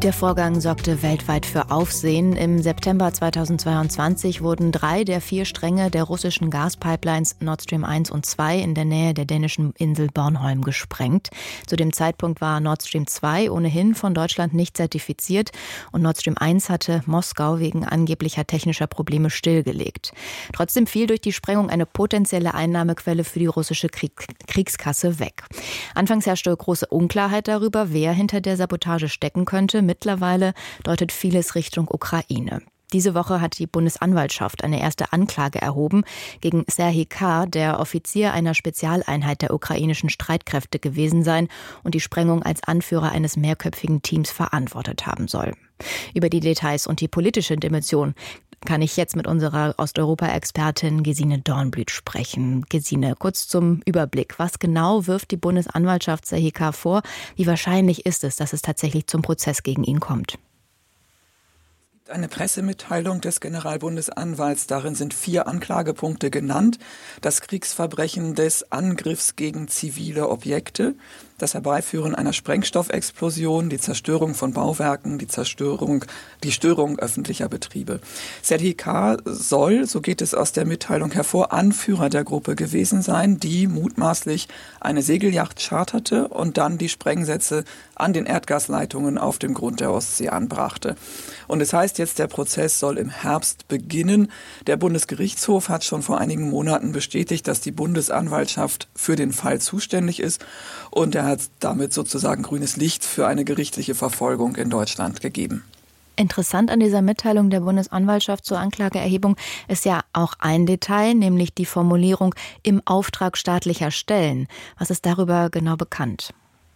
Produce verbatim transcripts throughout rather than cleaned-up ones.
Der Vorgang sorgte weltweit für Aufsehen. Im September zweitausendzweiundzwanzig wurden drei der vier Stränge der russischen Gaspipelines Nord Stream eins und zwei in der Nähe der dänischen Insel Bornholm gesprengt. Zu dem Zeitpunkt war Nord Stream zwei ohnehin von Deutschland nicht zertifiziert und Nord Stream eins hatte Moskau wegen angeblicher technischer Probleme stillgelegt. Trotzdem fiel durch die Sprengung eine potenzielle Einnahmequelle für die russische Krieg- Kriegskasse weg. Anfangs herrschte große Unklarheit darüber, wer hinter der Sabotage stecken könnte. Mittlerweile deutet vieles Richtung Ukraine. Diese Woche hat die Bundesanwaltschaft eine erste Anklage erhoben gegen Serhij K., der Offizier einer Spezialeinheit der ukrainischen Streitkräfte gewesen sein und die Sprengung als Anführer eines mehrköpfigen Teams verantwortet haben soll. Über die Details und die politische Dimension kann ich jetzt mit unserer Osteuropa-Expertin Gesine Dornblüt sprechen. Gesine, kurz zum Überblick. Was genau wirft die Bundesanwaltschaft Serhij K. vor? Wie wahrscheinlich ist es, dass es tatsächlich zum Prozess gegen ihn kommt? Eine Pressemitteilung des Generalbundesanwalts. Darin sind vier Anklagepunkte genannt. Das Kriegsverbrechen des Angriffs gegen zivile Objekte, das Herbeiführen einer Sprengstoffexplosion, die Zerstörung von Bauwerken, die Zerstörung, die Störung öffentlicher Betriebe. Serhij K. soll, so geht es aus der Mitteilung hervor, Anführer der Gruppe gewesen sein, die mutmaßlich eine Segelyacht charterte und dann die Sprengsätze an den Erdgasleitungen auf dem Grund der Ostsee anbrachte. Und es heißt jetzt, der Prozess soll im Herbst beginnen. Der Bundesgerichtshof hat schon vor einigen Monaten bestätigt, dass die Bundesanwaltschaft für den Fall zuständig ist. Und er hat damit sozusagen grünes Licht für eine gerichtliche Verfolgung in Deutschland gegeben. Interessant an dieser Mitteilung der Bundesanwaltschaft zur Anklageerhebung ist ja auch ein Detail, nämlich die Formulierung im Auftrag staatlicher Stellen. Was ist darüber genau bekannt?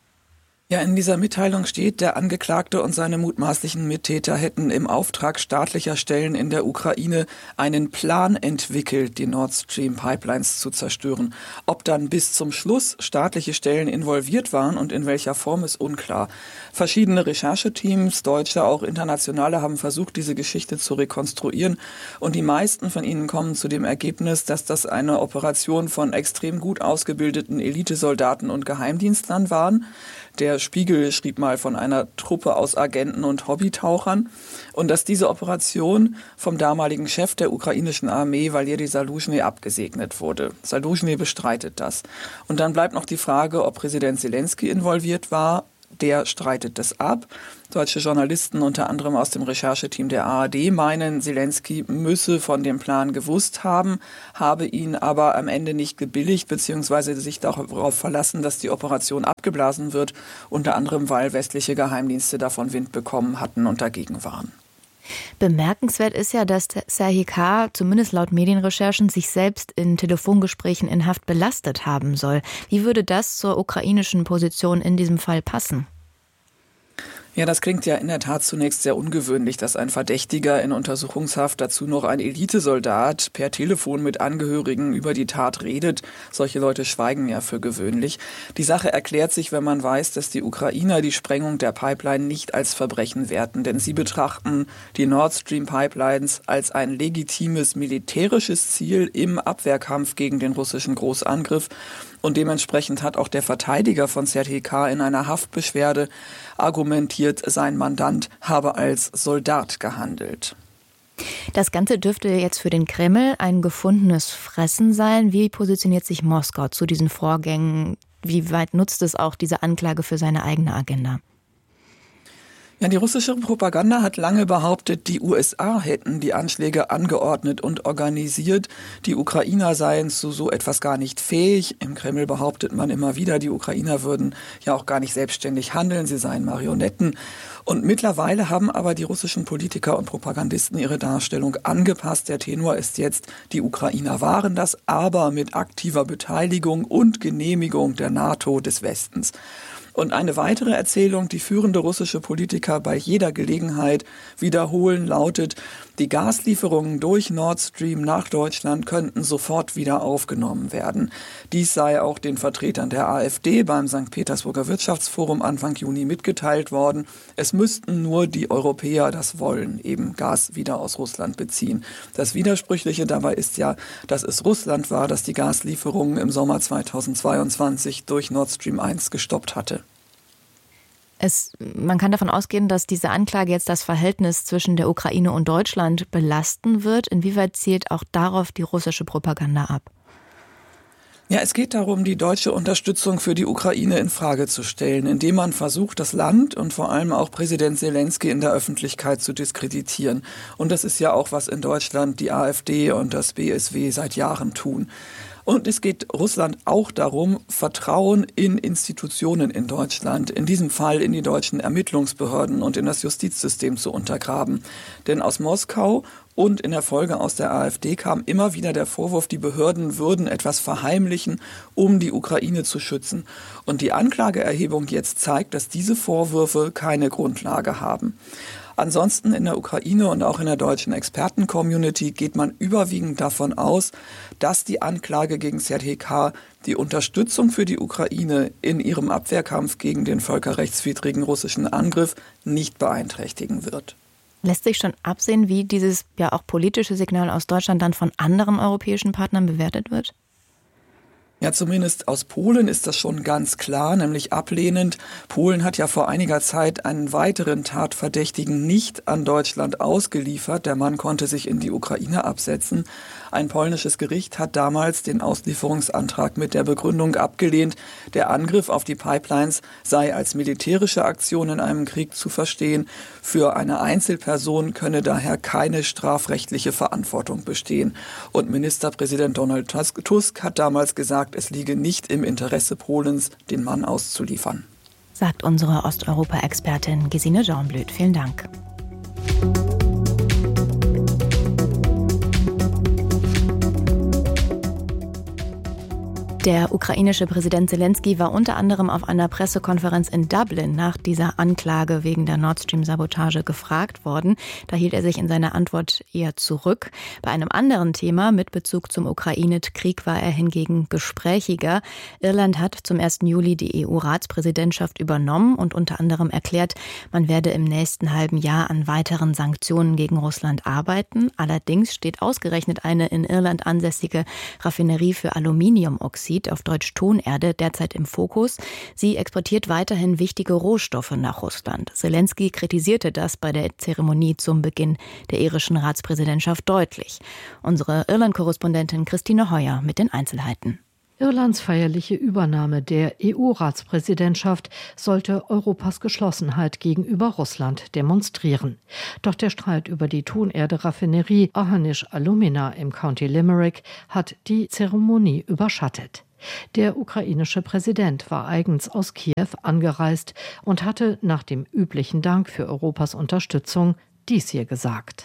Ja, in dieser Mitteilung steht, der Angeklagte und seine mutmaßlichen Mittäter hätten im Auftrag staatlicher Stellen in der Ukraine einen Plan entwickelt, die Nord Stream Pipelines zu zerstören. Ob dann bis zum Schluss staatliche Stellen involviert waren und in welcher Form, ist unklar. Verschiedene Rechercheteams, deutsche, auch internationale, haben versucht, diese Geschichte zu rekonstruieren. Und die meisten von ihnen kommen zu dem Ergebnis, dass das eine Operation von extrem gut ausgebildeten Elitesoldaten und Geheimdienstlern waren. Der Spiegel schrieb mal von einer Truppe aus Agenten und Hobbytauchern und dass diese Operation vom damaligen Chef der ukrainischen Armee, Valeri Saluzhny, abgesegnet wurde. Saluzhny bestreitet das. Und dann bleibt noch die Frage, ob Präsident Selenskyj involviert war. Der streitet das ab. Deutsche Journalisten, unter anderem aus dem Rechercheteam der A R D, meinen, Selenskyj müsse von dem Plan gewusst haben, habe ihn aber am Ende nicht gebilligt, beziehungsweise sich darauf verlassen, dass die Operation abgeblasen wird, unter anderem, weil westliche Geheimdienste davon Wind bekommen hatten und dagegen waren. Bemerkenswert ist ja, dass Serhij K. zumindest laut Medienrecherchen sich selbst in Telefongesprächen in Haft belastet haben soll. Wie würde das zur ukrainischen Position in diesem Fall passen? Ja, das klingt ja in der Tat zunächst sehr ungewöhnlich, dass ein Verdächtiger in Untersuchungshaft, dazu noch ein Elitesoldat, per Telefon mit Angehörigen über die Tat redet. Solche Leute schweigen ja für gewöhnlich. Die Sache erklärt sich, wenn man weiß, dass die Ukrainer die Sprengung der Pipeline nicht als Verbrechen werten, denn sie betrachten die Nord Stream Pipelines als ein legitimes militärisches Ziel im Abwehrkampf gegen den russischen Großangriff. Und dementsprechend hat auch der Verteidiger von Serhij K. in einer Haftbeschwerde argumentiert, sein Mandant habe als Soldat gehandelt. Das Ganze dürfte jetzt für den Kreml ein gefundenes Fressen sein. Wie positioniert sich Moskau zu diesen Vorgängen? Wie weit nutzt es auch diese Anklage für seine eigene Agenda? Ja, die russische Propaganda hat lange behauptet, die U S A hätten die Anschläge angeordnet und organisiert. Die Ukrainer seien zu so etwas gar nicht fähig. Im Kreml behauptet man immer wieder, die Ukrainer würden ja auch gar nicht selbstständig handeln, sie seien Marionetten. Und mittlerweile haben aber die russischen Politiker und Propagandisten ihre Darstellung angepasst. Der Tenor ist jetzt, die Ukrainer waren das, aber mit aktiver Beteiligung und Genehmigung der NATO des Westens. Und eine weitere Erzählung, die führende russische Politiker bei jeder Gelegenheit wiederholen, lautet, die Gaslieferungen durch Nord Stream nach Deutschland könnten sofort wieder aufgenommen werden. Dies sei auch den Vertretern der AfD beim Sankt Petersburger Wirtschaftsforum Anfang Juni mitgeteilt worden. Es müssten nur die Europäer das wollen, eben Gas wieder aus Russland beziehen. Das Widersprüchliche dabei ist ja, dass es Russland war, das die Gaslieferungen im Sommer zweitausendzweiundzwanzig durch Nord Stream eins gestoppt hatte. Es, man kann davon ausgehen, dass diese Anklage jetzt das Verhältnis zwischen der Ukraine und Deutschland belasten wird. Inwieweit zielt auch darauf die russische Propaganda ab? Ja, es geht darum, die deutsche Unterstützung für die Ukraine in Frage zu stellen, indem man versucht, das Land und vor allem auch Präsident Selenskyj in der Öffentlichkeit zu diskreditieren. Und das ist ja auch, was in Deutschland die AfD und das B S W seit Jahren tun. Und es geht Russland auch darum, Vertrauen in Institutionen in Deutschland, in diesem Fall in die deutschen Ermittlungsbehörden und in das Justizsystem zu untergraben. Denn aus Moskau und in der Folge aus der AfD kam immer wieder der Vorwurf, die Behörden würden etwas verheimlichen, um die Ukraine zu schützen. Und die Anklageerhebung jetzt zeigt, dass diese Vorwürfe keine Grundlage haben. Ansonsten in der Ukraine und auch in der deutschen Experten-Community geht man überwiegend davon aus, dass die Anklage gegen Serhij K. die Unterstützung für die Ukraine in ihrem Abwehrkampf gegen den völkerrechtswidrigen russischen Angriff nicht beeinträchtigen wird. Lässt sich schon absehen, wie dieses ja auch politische Signal aus Deutschland dann von anderen europäischen Partnern bewertet wird? Ja, zumindest aus Polen ist das schon ganz klar, nämlich ablehnend. Polen hat ja vor einiger Zeit einen weiteren Tatverdächtigen nicht an Deutschland ausgeliefert. Der Mann konnte sich in die Ukraine absetzen. Ein polnisches Gericht hat damals den Auslieferungsantrag mit der Begründung abgelehnt, der Angriff auf die Pipelines sei als militärische Aktion in einem Krieg zu verstehen. Für eine Einzelperson könne daher keine strafrechtliche Verantwortung bestehen. Und Ministerpräsident Donald Tusk hat damals gesagt, es liege nicht im Interesse Polens, den Mann auszuliefern. Sagt unsere Osteuropa-Expertin Gesine Dornblüt. Vielen Dank. Der ukrainische Präsident Selenskyj war unter anderem auf einer Pressekonferenz in Dublin nach dieser Anklage wegen der Nord Stream-Sabotage gefragt worden. Da hielt er sich in seiner Antwort eher zurück. Bei einem anderen Thema mit Bezug zum Ukraine-Krieg war er hingegen gesprächiger. Irland hat zum ersten Juli die E U-Ratspräsidentschaft übernommen und unter anderem erklärt, man werde im nächsten halben Jahr an weiteren Sanktionen gegen Russland arbeiten. Allerdings steht ausgerechnet eine in Irland ansässige Raffinerie für Aluminiumoxid, auf Deutsch Tonerde, derzeit im Fokus. Sie exportiert weiterhin wichtige Rohstoffe nach Russland. Selenskyj kritisierte das bei der Zeremonie zum Beginn der irischen Ratspräsidentschaft deutlich. Unsere Irland-Korrespondentin Christine Heuer mit den Einzelheiten. Irlands feierliche Übernahme der E U-Ratspräsidentschaft sollte Europas Geschlossenheit gegenüber Russland demonstrieren. Doch der Streit über die Tonerde-Raffinerie Ahanish Alumina im County Limerick hat die Zeremonie überschattet. Der ukrainische Präsident war eigens aus Kiew angereist und hatte nach dem üblichen Dank für Europas Unterstützung dies hier gesagt.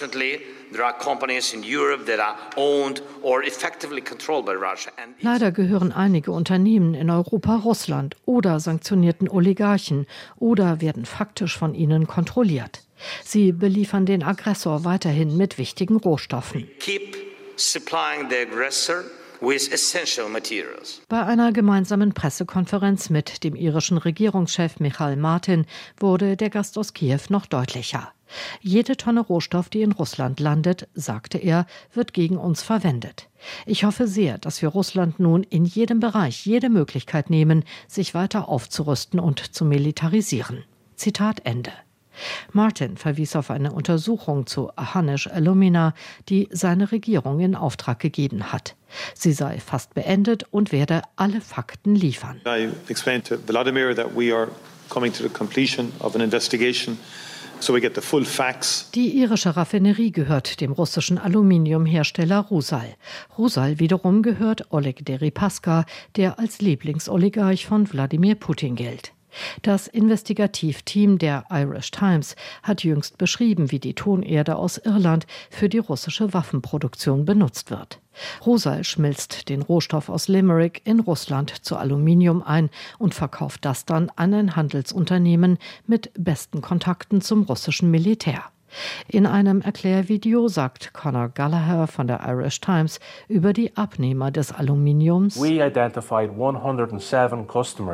Leider gehören einige Unternehmen in Europa Russland oder sanktionierten Oligarchen oder werden faktisch von ihnen kontrolliert. Sie beliefern den Aggressor weiterhin mit wichtigen Rohstoffen. Keep supplying the aggressor with essential materials. Bei einer gemeinsamen Pressekonferenz mit dem irischen Regierungschef Michael Martin wurde der Gast aus Kiew noch deutlicher. Jede Tonne Rohstoff, die in Russland landet, sagte er, wird gegen uns verwendet. Ich hoffe sehr, dass wir Russland nun in jedem Bereich jede Möglichkeit nehmen, sich weiter aufzurüsten und zu militarisieren. Zitat Ende. Martin verwies auf eine Untersuchung zu Ahanish Alumina, die seine Regierung in Auftrag gegeben hat. Sie sei fast beendet und werde alle Fakten liefern. I explained to Vladimir that we are coming to the completion of an investigation. So we get the full facts. Die irische Raffinerie gehört dem russischen Aluminiumhersteller Rusal. Rusal wiederum gehört Oleg Deripaska, der als Lieblingsoligarch von Wladimir Putin gilt. Das Investigativteam der Irish Times hat jüngst beschrieben, wie die Tonerde aus Irland für die russische Waffenproduktion benutzt wird. Rusal schmilzt den Rohstoff aus Limerick in Russland zu Aluminium ein und verkauft das dann an ein Handelsunternehmen mit besten Kontakten zum russischen Militär. In einem Erklärvideo sagt Conor Gallagher von der Irish Times über die Abnehmer des Aluminiums: We identified one hundred seven customers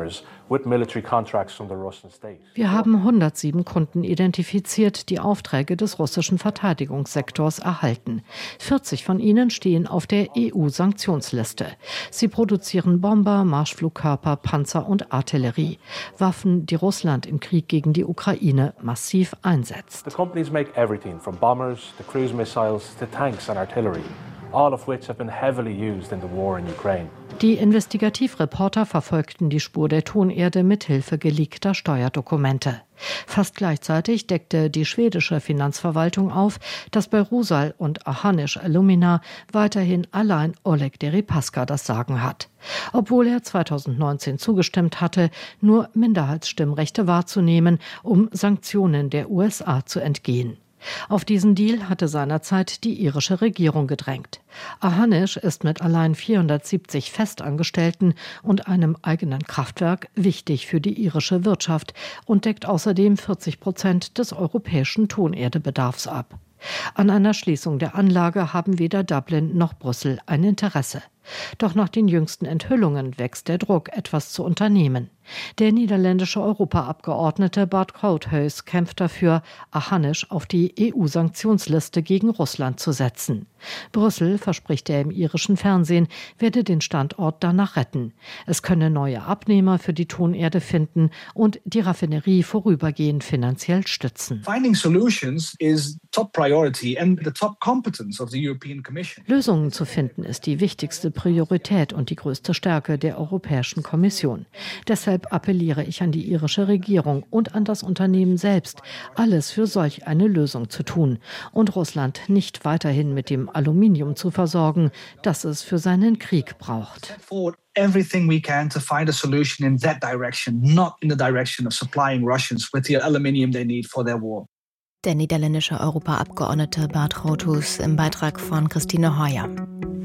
Wir haben hundertsieben Kunden identifiziert, die Aufträge des russischen Verteidigungssektors erhalten. vierzig von ihnen stehen auf der E U-Sanktionsliste. Sie produzieren Bomber, Marschflugkörper, Panzer und Artillerie. Waffen, die Russland im Krieg gegen die Ukraine massiv einsetzt. The companies make everything from bombers to cruise missiles to tanks and artillery, all of which have been heavily used in the war in Ukraine. Die Investigativreporter verfolgten die Spur der Tonerde mit Hilfe geleakter Steuerdokumente. Fast gleichzeitig deckte die schwedische Finanzverwaltung auf, dass bei Rusal und Ahanish Alumina weiterhin allein Oleg Deripaska das Sagen hat. Obwohl er zweitausendneunzehn zugestimmt hatte, nur Minderheitsstimmrechte wahrzunehmen, um Sanktionen der U S A zu entgehen. Auf diesen Deal hatte seinerzeit die irische Regierung gedrängt. Ahanish ist mit allein vierhundertsiebzig Festangestellten und einem eigenen Kraftwerk wichtig für die irische Wirtschaft und deckt außerdem vierzig Prozent des europäischen Tonerdebedarfs ab. An einer Schließung der Anlage haben weder Dublin noch Brüssel ein Interesse. Doch nach den jüngsten Enthüllungen wächst der Druck, etwas zu unternehmen. Der niederländische Europaabgeordnete Bart Koolthuis kämpft dafür, Ahanish auf die E U-Sanktionsliste gegen Russland zu setzen. Brüssel, verspricht er im irischen Fernsehen, werde den Standort danach retten. Es könne neue Abnehmer für die Tonerde finden und die Raffinerie vorübergehend finanziell stützen. Finding solutions is top priority and the top competence of the European Commission. Lösungen zu finden ist die wichtigste Priorität und die größte Stärke der Europäischen Kommission. Deshalb appelliere ich an die irische Regierung und an das Unternehmen selbst, alles für solch eine Lösung zu tun und Russland nicht weiterhin mit dem Aluminium zu versorgen, das es für seinen Krieg braucht. Everything we can to find a solution in that direction, not in the direction of supplying Russians with the aluminium they need for their war. Der niederländische Europaabgeordnete Bart Koolthuis im Beitrag von Christine Heuer.